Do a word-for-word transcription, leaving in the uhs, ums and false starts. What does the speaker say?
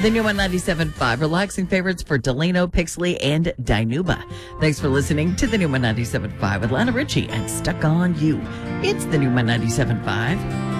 The new one ninety-seven point five, relaxing favorites for Delano, Pixley, and Dynuba. Thanks for listening to the new one ninety-seven point five with Lana Ritchie and Stuck on You. It's the new one ninety-seven point five.